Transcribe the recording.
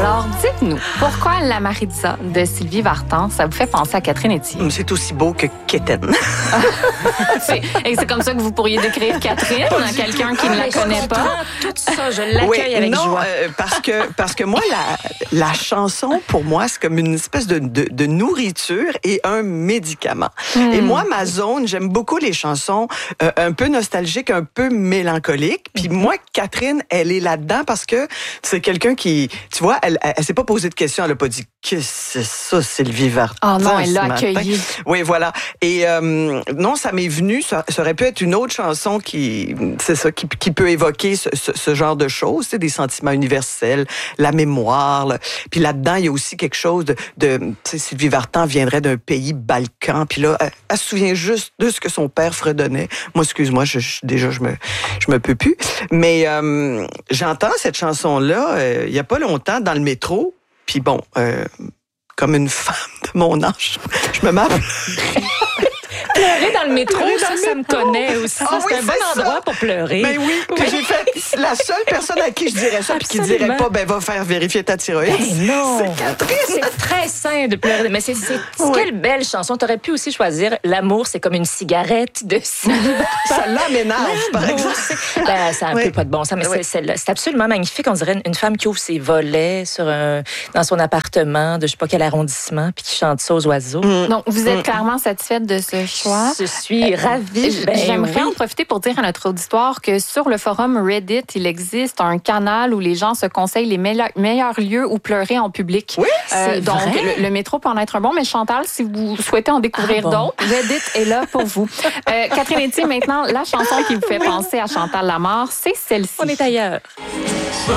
Alors, dites-nous, pourquoi La Maritza de Sylvie Vartan, ça vous fait penser à Catherine Etier? C'est aussi beau que Kéten. Et c'est comme ça que vous pourriez décrire Catherine, quelqu'un qui ne la connaît pas. Tout ça, je l'accueille avec joie. Parce que moi, la chanson, pour moi, c'est comme une espèce de nourriture et un médicament. Et moi, ma zone, j'aime beaucoup les chansons un peu nostalgiques, un peu mélancoliques. Puis moi, Catherine, elle est là-dedans parce que c'est quelqu'un qui, tu vois, elle s'est pas posé de questions, elle a pas dit « Qu'est-ce que c'est ça, Sylvie Vartan? » Oh non, elle l'a accueilli. Oui, voilà. Et non, ça m'est venu, ça aurait pu être une autre chanson qui peut évoquer ce genre de choses, des sentiments universels, la mémoire. Là. Puis là-dedans, il y a aussi quelque chose de tu sais, Sylvie Vartan viendrait d'un pays balkan, puis là, elle se souvient juste de ce que son père fredonnait. Moi, excuse-moi, je me peux plus. Mais j'entends cette chanson-là il y a pas longtemps dans le métro, puis bon, comme une femme de mon âge, je me mets à pleurer dans le métro, ça me connaît aussi. C'est un bon endroit pour pleurer. Ben oui, que j'ai fait. La seule personne à qui je dirais ça, puis qui dirait pas, va faire vérifier ta thyroïde. Ben non. C'est Catherine. C'est très sain de pleurer. Mais c'est quelle belle chanson. T'aurais pu aussi choisir L'amour, c'est comme une cigarette de Celle-là m'énerve, par exemple. Ça a un peu pas de bon sens, mais c'est absolument magnifique. On dirait une femme qui ouvre ses volets dans son appartement de je sais pas quel arrondissement, puis qui chante ça aux oiseaux. Donc, vous êtes clairement satisfaite de ce choix. Je suis ravie. J'aimerais en profiter pour dire à notre auditoire que sur le forum Reddit, il existe un canal où les gens se conseillent les meilleurs lieux où pleurer en public. Oui, donc, le métro peut en être un bon, mais Chantal, si vous souhaitez en découvrir d'autres, Reddit est là pour vous. Catherine Etier, maintenant, la chanson qui vous fait penser à Chantal Lamarre, c'est celle-ci. On est ailleurs.